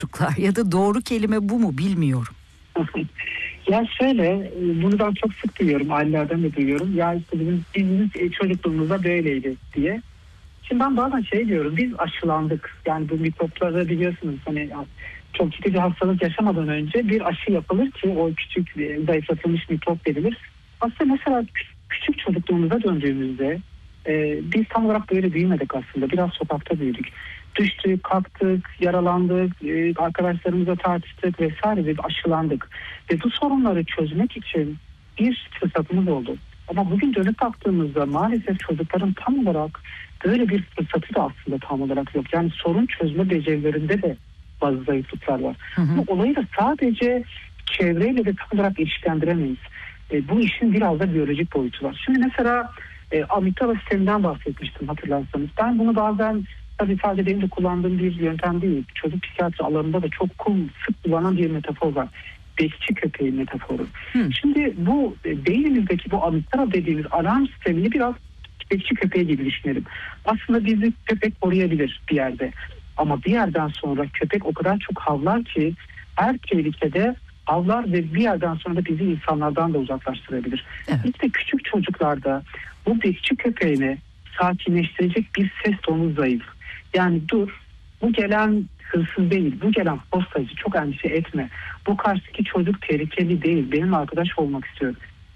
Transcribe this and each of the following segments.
çocuklar ya da doğru kelime bu mu bilmiyorum. Ya şöyle, bunu ben çok sık duyuyorum, ailelerden de duyuyorum. Ya işte bizim çocukluğumuzda böyleydi diye. Şimdi ben bazen şey diyorum, biz aşılandık. Yani bu mikropları biliyorsunuz, hani çok ciddi bir hastalık yaşamadan önce bir aşı yapılır ki o küçük zayıflatılmış mikrop verilir. Aslında mesela küçük çocukluğumuza döndüğümüzde biz tam olarak böyle büyümedik aslında. Biraz sokakta büyüdük. Düştük, kalktık, yaralandık, arkadaşlarımızla tartıştık vesaire ve aşılandık. Ve bu sorunları çözmek için bir fırsatımız oldu. Ama bugün dönüp baktığımızda maalesef çocukların tam olarak böyle bir fırsatı da aslında tam olarak yok. Yani sorun çözme becerilerinde de bazı zayıflıklar var. Bu olayı da sadece çevreyle de tam olarak ilişkilendiremeyiz. Bu işin biraz da biyolojik boyutu var. Şimdi mesela amigdala sisteminden bahsetmiştim, hatırlarsanız. Ben bunu bazen, tabii sadece benim de kullandığım bir yöntem değil, çocuk psikiyatri alanında da çok sık kullanan bir metafor var. Bekçi köpeği metaforu. Şimdi bu beynimizdeki bu amigdala dediğimiz alarm sistemini biraz bekçi köpeği gibi düşünelim. Aslında bizi köpek koruyabilir bir yerde. Ama bir yerden sonra köpek o kadar çok havlar ki her tehlikede havlar ve bir yerden sonra bizi insanlardan da uzaklaştırabilir. Evet. İşte küçük çocuklarda bu bekçi köpeğini sakinleştirecek bir ses tonu zayıf. Yani dur, bu gelen hırsız değil, bu gelen postacı, çok endişe etme. Bu karşıdaki çocuk tehlikeli değil, benim arkadaş olmak istiyor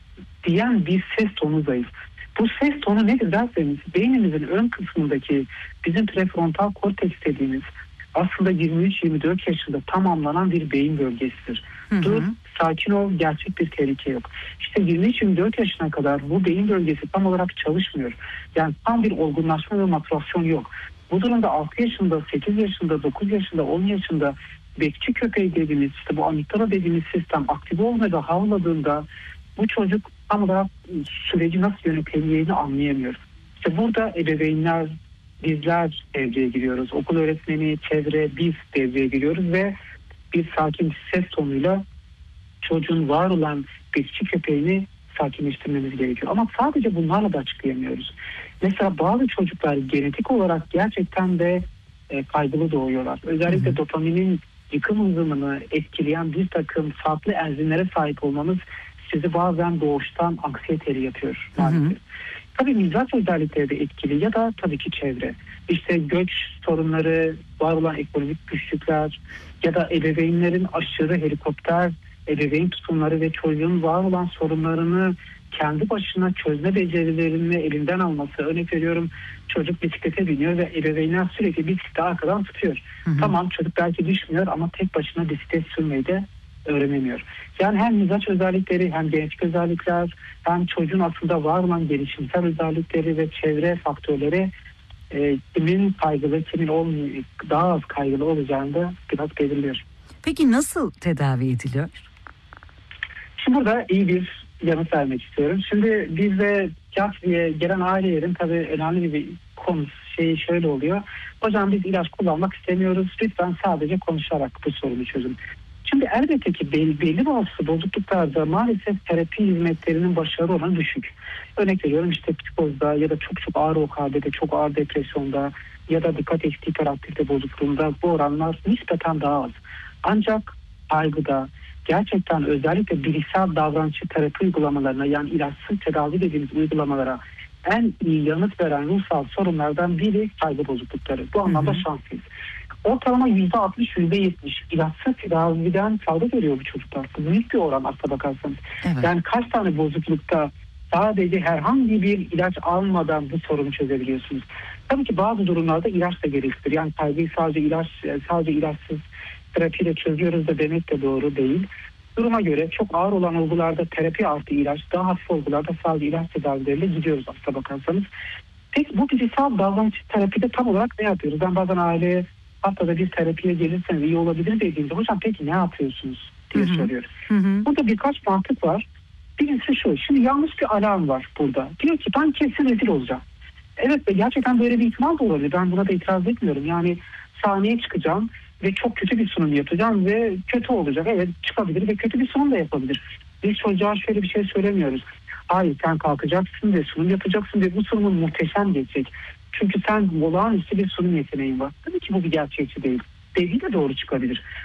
diyen bir ses tonu zayıf. Bu ses tonu nedir derseniz, beynimizin ön kısmındaki bizim prefrontal korteks dediğimiz aslında 23-24 yaşında tamamlanan bir beyin bölgesidir. Dur, sakin ol, gerçek bir tehlike yok. İşte 23-24 yaşına kadar bu beyin bölgesi tam olarak çalışmıyor. Yani tam bir olgunlaşma ve maturasyon yok. Bu durumda 6 yaşında, 8 yaşında, 9 yaşında, 10 yaşında bekçi köpeği dediğimiz, işte bu amigdala dediğimiz sistem aktif olmadan havladığında bu çocuk tam olarak süreci nasıl yönetileceğini anlayamıyor. İşte burada ebeveynler, bizler devreye giriyoruz. Okul öğretmeni, çevre, biz devreye giriyoruz ve bir sakin ses tonuyla çocuğun var olan bekçi köpeğini sakinleştirmemiz gerekiyor. Ama sadece bunlarla da açıklayamıyoruz. Mesela bazı çocuklar genetik olarak gerçekten de kaygılı doğuyorlar. Özellikle dopaminin yıkım hızını etkileyen bir takım farklı enzimlere sahip olmamız sizi bazen doğuştan anksiyeteli yapıyor maalesef. Tabii mizaç özellikleri de etkili ya da tabii ki çevre. İşte göç sorunları, var olan ekonomik güçlükler ya da ebeveynlerin aşırı helikopter ebeveyn tutumları ve çocuğun var olan sorunlarını kendi başına çözme becerilerini elinden alması. Örnek veriyorum, çocuk bisiklete biniyor ve ebeveynler sürekli bisikleti arkadan tutuyor. Tamam, çocuk belki düşmüyor ama tek başına bisiklet sürmeyi de öğrenemiyor. Yani hem mizaç özellikleri, hem genetik özellikler, hem çocuğun aslında var olan gelişimsel özellikleri ve çevre faktörleri kimin kaygılı, kimin daha az kaygılı olacağını da biraz belirliyor. Peki nasıl tedavi ediliyor? Şimdi burada iyi bir yanıt vermek istiyorum. Şimdi bizde psikiyatriye gelen ailelerin tabii önemli bir konu şöyle oluyor. Hocam biz ilaç kullanmak istemiyoruz. Lütfen sadece konuşarak bu sorunu çözün. Şimdi elbette ki belli bazı bozukluklarda maalesef terapi hizmetlerinin başarı oranı düşük. Örnek veriyorum, işte psikozda ya da çok ağır OKB'de, çok ağır depresyonda ya da dikkat eksikliği hiperaktivite bozukluğunda bu oranlar nispeten daha az. Ancak kaygıda gerçekten özellikle bilişsel davranışçı terapi uygulamalarına, yani ilaçsız tedavi dediğimiz uygulamalara en iyi yanıt veren ruhsal sorunlardan biri kaygı bozuklukları. Bu anlamda şanslıyız. Ortalama %60, %70 ilaçsız tedaviden fayda görüyor bu çocuklar. Bu büyük bir oran aslına bakarsanız. Evet. Yani kaç tane bozuklukta sadece herhangi bir ilaç almadan bu sorunu çözebiliyorsunuz. Tabii ki bazı durumlarda ilaç da gereklidir. Yani kaygıyı sadece ilaçsız terapiyle çözüyoruz da demek de doğru değil. Duruma göre çok ağır olan olgularda terapi artı ilaç, daha hafif olgularda sadece ilaç tedavileriyle gidiyoruz aslına bakarsanız. Peki bu bilişsel davranış terapide tam olarak ne yapıyoruz? Ben bazen aileye haftada bir terapiye gelirseniz iyi olabilir dediğimde, hocam peki ne yapıyorsunuz diye soruyoruz. Burada birkaç mantık var. Birincisi şu, şimdi yanlış bir alarm var burada. Diyor ki ben kesin rezil olacağım. Evet, ve gerçekten böyle bir ihtimal da olabilir. Ben buna da itiraz etmiyorum. Yani sahneye çıkacağım ve çok kötü bir sunum yapacağım ve kötü olacak. Evet, çıkabilir ve kötü bir sunum da yapabilir. Biz çocuğa şöyle bir şey söylemiyoruz. Hayır, sen kalkacaksın ve sunum yapacaksın ve bu sunumun muhteşem geçecek. Çünkü sen olağanüstü bir sunum yeteneğin var. Tabii ki bu bir gerçekçi değil. dediği de doğru çıkabilir.